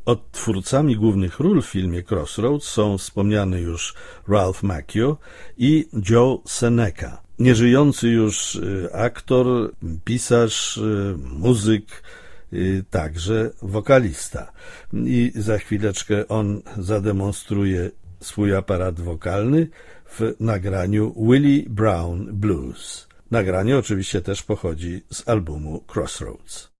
Odtwórcami głównych ról w filmie Crossroads są wspomniany już Ralph Macchio i Joe Seneca. Nieżyjący już aktor, pisarz, muzyk, także wokalista. I za chwileczkę on zademonstruje swój aparat wokalny w nagraniu Willie Brown Blues. Nagranie oczywiście też pochodzi z albumu Crossroads.